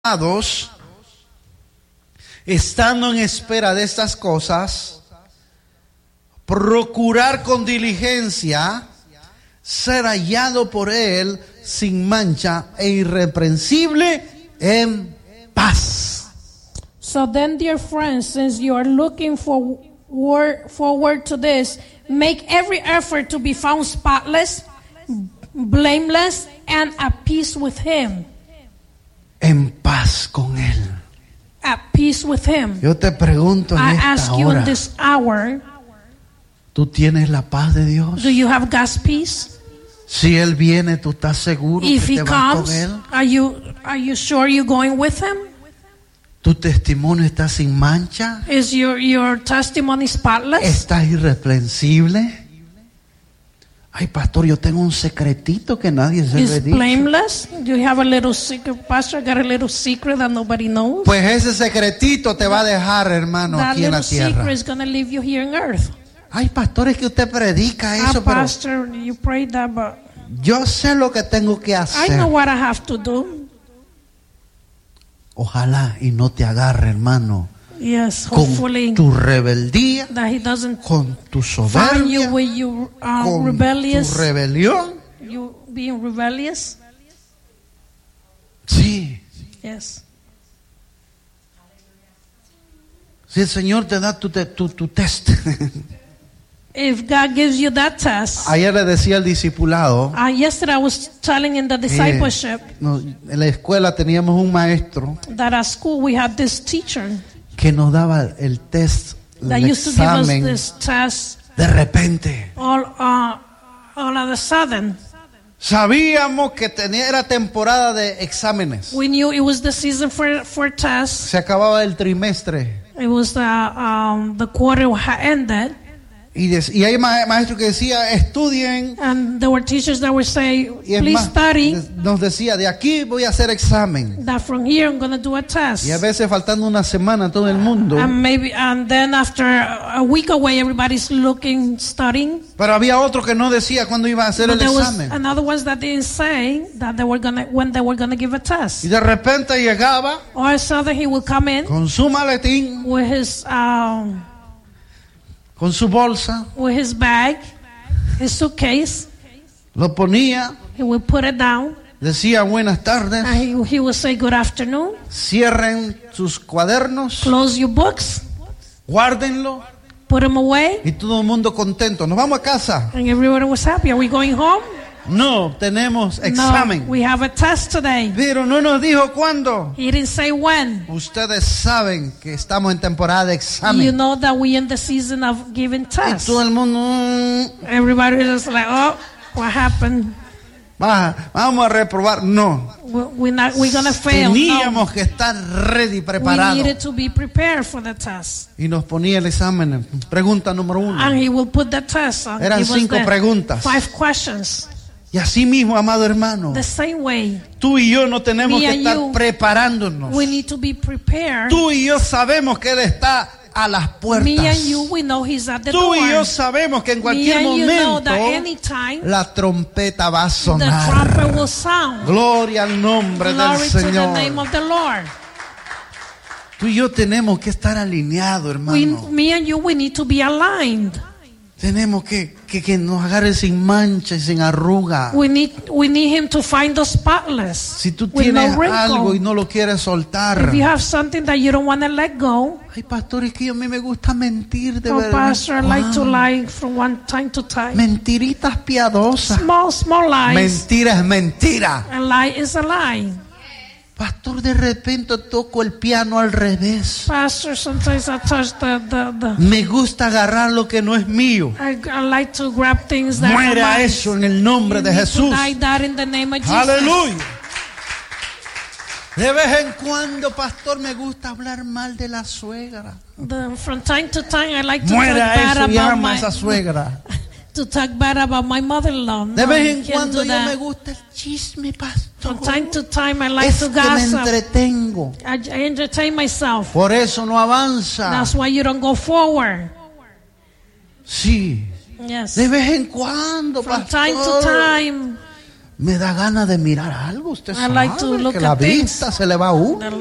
Estando en espera de estas cosas, procurar con diligencia ser hallado por Él sin mancha e irreprensible en paz. So then, dear friends, since you are looking forward to this, make every effort to be found spotless, blameless, and at peace with Him. En paz con Él. At peace with Him. Yo te pregunto en I esta ask you hora, in this hour, ¿tú tienes la paz de Dios? do you have God's peace? Si Él viene, ¿tú estás seguro If que He te vas comes, con Él? are you sure you're going with Him? ¿Tu testimonio está sin mancha? Is your testimony spotless? ¿Estás irreprensible? Ay, pastor, yo tengo un secretito que nadie se lo Is ha dicho. blameless? Do you have a little secret, Pastor? I got a little secret that nobody knows. Pues ese secretito te va a dejar, hermano, That aquí en la little secret tierra. is going to leave you here on earth. Ay, pastor, es que usted predica eso, pero Pastor, you prayed that, but yo sé lo que tengo que I hacer. know what I have to do. Ojalá y no te agarre, hermano, Yes, con hopefully tu rebeldía, that He doesn't con tu find soberbia, you with you con rebellious. tu rebelión. You being rebellious. Sí, Yes. si el Señor te da tu test. If God gives you that test, Ayer le decía al discipulado, yesterday I was telling in the discipleship en la escuela teníamos un maestro that at school we had this teacher que nos daba el test, that el used to give us examen this test de repente. all of a sudden. Sabíamos que era temporada de exámenes. We knew it was the season for tests. Se acababa el trimestre. It was the quarter had ended, Y hay maestros que decía, estudien. and there were teachers that would say, Y es "Please más, study. nos decía, de aquí voy a hacer examen. That from here I'm going to do a test." Y a veces faltando una semana todo el mundo. And then after a week away, everybody's looking, studying. Pero había otro que no decía cuándo iba a hacer But el there was examen. another ones that didn't say that when they were gonna give a test. Y de repente llegaba Or suddenly he would come in con su maletín, with his con su bolsa, bag, his suitcase. lo ponía, He would put it down, decía buenas tardes, and he would say, "Good afternoon. cierren sus cuadernos, Close your books, guárdenlo, put them away." y todo el mundo contento. Nos vamos a casa. And everyone was happy. Are we going home? No, tenemos No, examen. we have a test today. Pero no nos dijo cuándo. He didn't say when. Ustedes saben que estamos en temporada de examen. You know that we in the season of giving Y tests. todo el mundo, Everybody is like, "Oh, what happened? vamos a reprobar. No, We're gonna fail." No. teníamos que estar ready, We preparados. needed to be prepared for the test. Y nos ponía el examen. Pregunta número 1. And he will put the test on. Eran Give us 5 the preguntas. 5 questions. Y así mismo, amado hermano, The same way, tú y yo no tenemos Me que and estar you, preparándonos. we need to be prepared. Tú y yo sabemos que Él está a las puertas. Me and you, we know he's at the Tú door. y yo sabemos que en Me cualquier and you know momento that anytime la trompeta va a the sonar. trumpet will sound. Gloria al nombre del Glory to the Señor. name of the Lord. Tú y yo tenemos que estar alineados, hermano. Me and you, we need to be aligned. Tenemos que nos agarre sin mancha y sin arruga. We need him to find us spotless. Si tú with tienes no wrinkle. algo y no lo quieres soltar. If you have something that you don't want to let go, Ay, pastor, es que a mí me gusta mentir de oh, verdad. Pastor, I like to lie from one time to time. Mentiritas piadosas. Small lies. Mentira es mentira. A lie is a lie. Pastor, de repente toco el piano al revés. Pastor, sometimes I touch the Me gusta agarrar lo que no es mío. I like to grab things that are Muera mine. eso en el nombre You de need Jesús. to die that in the name of Jesus. Aleluya. De vez en cuando, pastor, me gusta hablar mal de la suegra. From time to time, I like to talk Muera bad eso y about ama a esa suegra. to talk bad about my mother-in-law. De No, vez you en can't cuando do yo that. me gusta el chisme, pastor. From time to time, I like Es to que me gossip. entretengo. I entertain myself. Por eso no avanza. That's why you don't go forward. Sí. Yes. De vez en cuando, From pastor. time to time, Me da ganas de mirar algo, usted I sabe like to look que la at things. vista se le va a uno. The